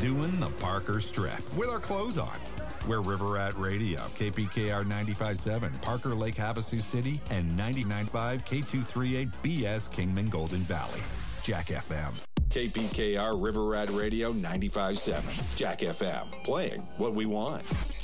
doing the Parker Strip with our clothes on. We're River Rat Radio, KPKR 95.7, Parker Lake Havasu City, and 99.5 K238 BS Kingman Golden Valley. Jack FM. KPKR River Rat Radio 95.7. Jack FM. Playing what we want.